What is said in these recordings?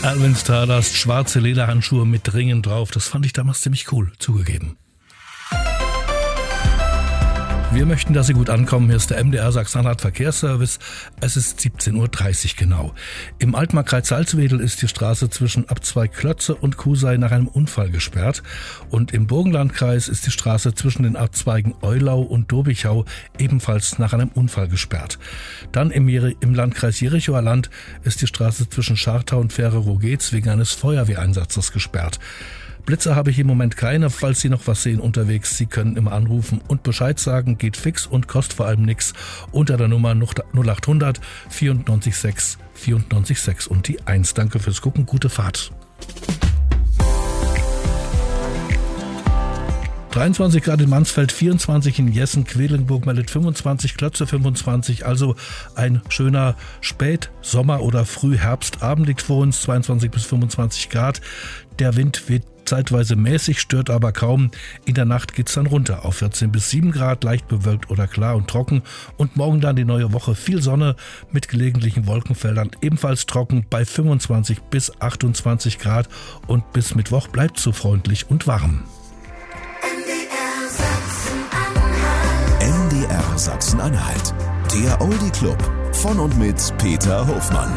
Alvin Stardust, schwarze Lederhandschuhe mit Ringen drauf. Das fand ich damals ziemlich cool, zugegeben. Wir möchten, dass Sie gut ankommen. Hier ist der MDR Sachsen-Anhalt Verkehrsservice. Es ist 17.30 Uhr genau. Im Altmarkkreis Salzwedel ist die Straße zwischen Abzweig Klötze und Kusei nach einem Unfall gesperrt. Und im Burgenlandkreis ist die Straße zwischen den Abzweigen Eulau und Dobichau ebenfalls nach einem Unfall gesperrt. Dann im Landkreis Jerichower Land ist die Straße zwischen Schartau und Fähre-Rogetz wegen eines Feuerwehreinsatzes gesperrt. Blitzer habe ich im Moment keine, falls Sie noch was sehen unterwegs. Sie können immer anrufen und Bescheid sagen, geht fix und kostet vor allem nichts unter der Nummer 0800 94 6 94 6 und die 1. Danke fürs Gucken, gute Fahrt. 23 Grad in Mansfeld, 24 in Jessen, Quedlinburg meldet 25, Klötze 25, also ein schöner Spätsommer- oder Frühherbstabend liegt vor uns, 22 bis 25 Grad. Der Wind weht zeitweise mäßig, stört aber kaum. In der Nacht geht's dann runter auf 14 bis 7 Grad, leicht bewölkt oder klar und trocken. Und morgen dann die neue Woche, viel Sonne mit gelegentlichen Wolkenfeldern, ebenfalls trocken bei 25 bis 28 Grad. Und bis Mittwoch bleibt so freundlich und warm. MDR Sachsen-Anhalt, der Oldie Club von und mit Peter Hofmann.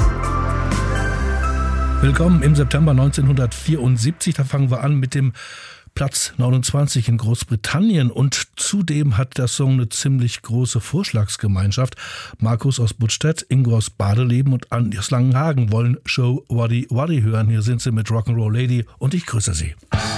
Willkommen im September 1974, da fangen wir an mit dem Platz 29 in Großbritannien und zudem hat der Song eine ziemlich große Vorschlagsgemeinschaft. Markus aus Buttstedt, Ingo aus Badeleben und Andi aus Langenhagen wollen Show Waddy Waddy hören. Hier sind sie mit Rock'n'Roll Lady und ich grüße Sie.